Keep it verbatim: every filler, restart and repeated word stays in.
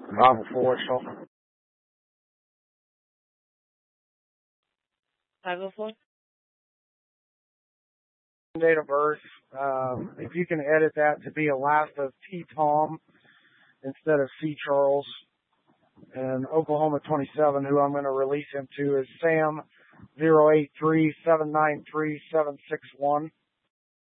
Bravo four, so. five oh four? Date of birth, uh, if you can edit that to be a last of T. Tom instead of C. Charles. And Oklahoma twenty-seven, who I'm going to release him to, is Sam zero eight three seven nine three seven six one.